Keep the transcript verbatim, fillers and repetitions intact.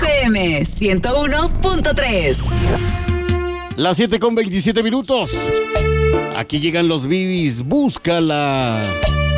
F M ciento uno punto tres. Las siete con veintisiete minutos. Aquí llegan los Bibis. Búscala.